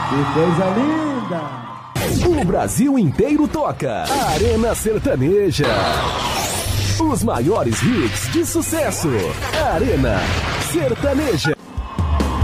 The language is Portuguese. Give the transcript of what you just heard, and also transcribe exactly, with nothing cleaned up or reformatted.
Que coisa linda! O Brasil inteiro toca. Arena Sertaneja. Os maiores hits de sucesso. Arena Sertaneja.